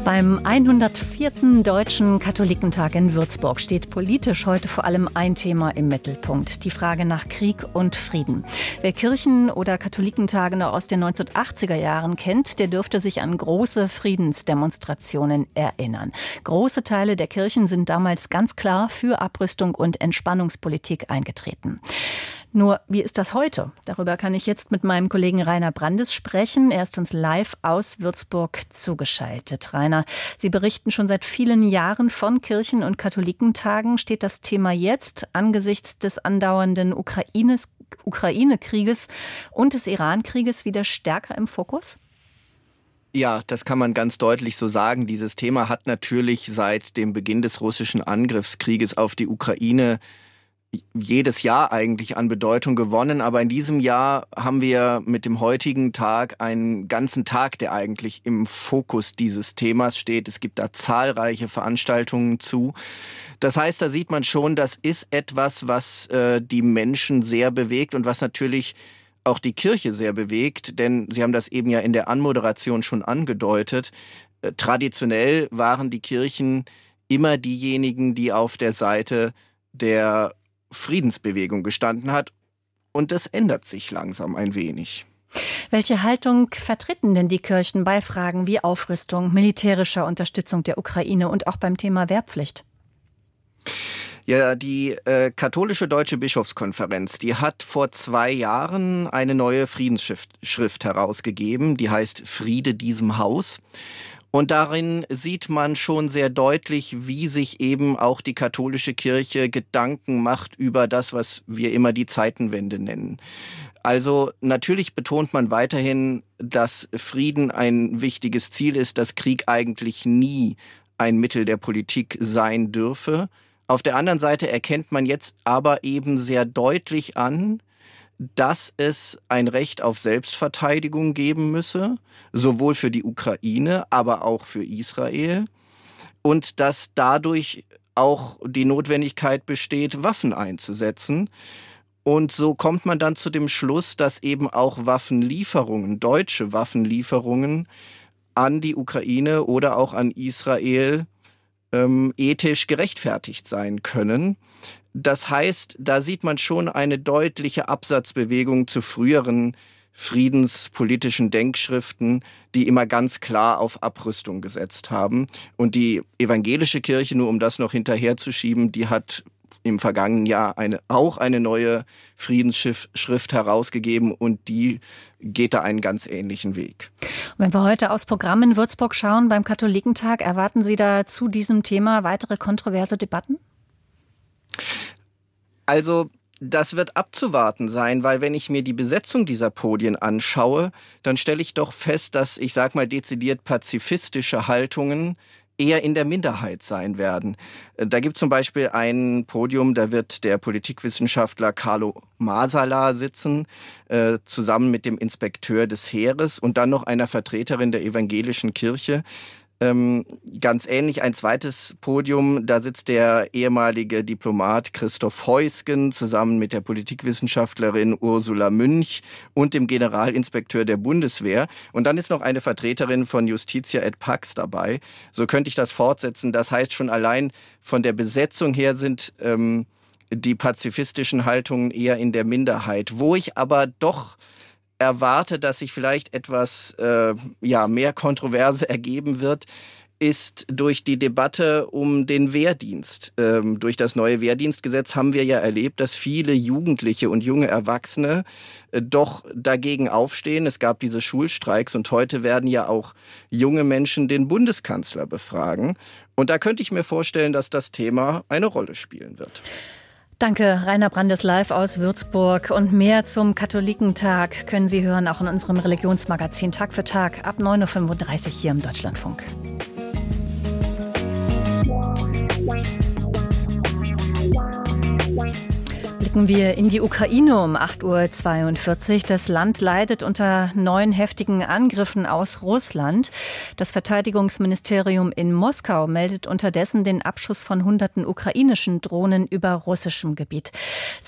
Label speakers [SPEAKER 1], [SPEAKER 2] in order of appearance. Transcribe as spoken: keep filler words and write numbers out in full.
[SPEAKER 1] Beim hundertvierten Deutschen Katholikentag in Würzburg steht politisch heute vor allem ein Thema im Mittelpunkt: die Frage nach Krieg und Frieden. Wer Kirchen- oder Katholikentage noch aus den neunzehnhundertachtziger Jahren kennt, der dürfte sich an große Friedensdemonstrationen erinnern. Große Teile der Kirchen sind damals ganz klar für Abrüstung und Entspannungspolitik eingetreten. Nur, wie ist das heute? Darüber kann ich jetzt mit meinem Kollegen Rainer Brandes sprechen. Er ist uns live aus Würzburg zugeschaltet. Rainer, Sie berichten schon seit vielen Jahren von Kirchen- und Katholikentagen. Steht das Thema jetzt angesichts des andauernden Ukraines, Ukraine-Krieges und des Iran-Krieges wieder stärker im Fokus?
[SPEAKER 2] Ja, das kann man ganz deutlich so sagen. Dieses Thema hat natürlich seit dem Beginn des russischen Angriffskrieges auf die Ukraine jedes Jahr eigentlich an Bedeutung gewonnen. Aber in diesem Jahr haben wir mit dem heutigen Tag einen ganzen Tag, der eigentlich im Fokus dieses Themas steht. Es gibt da zahlreiche Veranstaltungen zu. Das heißt, da sieht man schon, das ist etwas, was äh, die Menschen sehr bewegt und was natürlich auch die Kirche sehr bewegt. Denn Sie haben das eben ja in der Anmoderation schon angedeutet. Äh, traditionell waren die Kirchen immer diejenigen, die auf der Seite der Friedensbewegung gestanden hat. Und das ändert sich langsam ein wenig.
[SPEAKER 1] Welche Haltung vertreten denn die Kirchen bei Fragen wie Aufrüstung, militärischer Unterstützung der Ukraine und auch beim Thema Wehrpflicht?
[SPEAKER 2] Ja, die äh, katholische Deutsche Bischofskonferenz, die hat vor zwei Jahren eine neue Friedensschrift Schrift herausgegeben, die heißt Friede diesem Haus. Und darin sieht man schon sehr deutlich, wie sich eben auch die katholische Kirche Gedanken macht über das, was wir immer die Zeitenwende nennen. Also natürlich betont man weiterhin, dass Frieden ein wichtiges Ziel ist, dass Krieg eigentlich nie ein Mittel der Politik sein dürfe. Auf der anderen Seite erkennt man jetzt aber eben sehr deutlich an, dass es ein Recht auf Selbstverteidigung geben müsse, sowohl für die Ukraine, aber auch für Israel, und dass dadurch auch die Notwendigkeit besteht, Waffen einzusetzen. Und so kommt man dann zu dem Schluss, dass eben auch Waffenlieferungen, deutsche Waffenlieferungen an die Ukraine oder auch an Israel ähm, ethisch gerechtfertigt sein können. Das heißt, da sieht man schon eine deutliche Absatzbewegung zu früheren friedenspolitischen Denkschriften, die immer ganz klar auf Abrüstung gesetzt haben. Und die evangelische Kirche, nur um das noch hinterherzuschieben, die hat im vergangenen Jahr eine, auch eine neue Friedensschrift herausgegeben und die geht da einen ganz ähnlichen Weg.
[SPEAKER 1] Wenn wir heute aufs Programm in Würzburg schauen beim Katholikentag, erwarten Sie da zu diesem Thema weitere kontroverse Debatten?
[SPEAKER 2] Also das wird abzuwarten sein, weil wenn ich mir die Besetzung dieser Podien anschaue, dann stelle ich doch fest, dass, ich sag mal, dezidiert pazifistische Haltungen eher in der Minderheit sein werden. Da gibt es zum Beispiel ein Podium, da wird der Politikwissenschaftler Carlo Masala sitzen, äh, zusammen mit dem Inspekteur des Heeres und dann noch einer Vertreterin der evangelischen Kirche. Ähm, ganz ähnlich ein zweites Podium, da sitzt der ehemalige Diplomat Christoph Heusgen zusammen mit der Politikwissenschaftlerin Ursula Münch und dem Generalinspekteur der Bundeswehr. Und dann ist noch eine Vertreterin von Justitia et Pax dabei. So könnte ich das fortsetzen. Das heißt, schon allein von der Besetzung her sind ähm, die pazifistischen Haltungen eher in der Minderheit. Wo ich aber doch erwarte, dass sich vielleicht etwas äh, ja, mehr Kontroverse ergeben wird, ist durch die Debatte um den Wehrdienst. Ähm, durch das neue Wehrdienstgesetz haben wir ja erlebt, dass viele Jugendliche und junge Erwachsene äh, doch dagegen aufstehen. Es gab diese Schulstreiks und heute werden ja auch junge Menschen den Bundeskanzler befragen. Und da könnte ich mir vorstellen, dass das Thema eine Rolle spielen wird.
[SPEAKER 1] Danke, Rainer Brandes live aus Würzburg. Und mehr zum Katholikentag können Sie hören auch in unserem Religionsmagazin Tag für Tag ab neun Uhr fünfunddreißig hier im Deutschlandfunk. Blicken wir in die Ukraine um acht Uhr zweiundvierzig. Das Land leidet unter neun heftigen Angriffen aus Russland. Das Verteidigungsministerium in Moskau meldet unterdessen den Abschuss von hunderten ukrainischen Drohnen über russischem Gebiet.